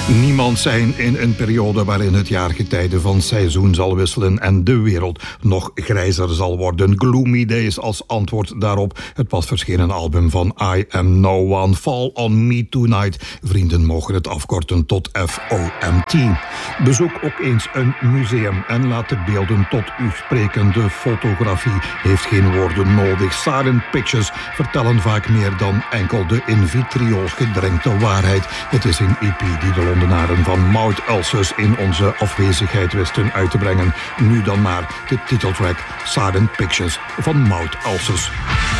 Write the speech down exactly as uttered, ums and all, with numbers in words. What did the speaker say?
Niemand zijn in een periode waarin het jaargetijde van seizoen zal wisselen en de wereld nog grijzer zal worden. Gloomy Days als antwoord daarop. Het pas verschenen album van I Am No One, Fall On Me Tonight. Vrienden mogen het afkorten tot F O M T. Bezoek ook eens een museum en laat de beelden tot u spreken. De fotografie heeft geen woorden nodig. Silent pictures vertellen vaak meer dan enkel de in vitriol gedrenkte waarheid. Het is een E P die de Londenaren van Maud Ulcers in onze afwezigheid wisten uit te brengen. Nu dan maar de titeltrack Silent Pictures van Maud Ulcers.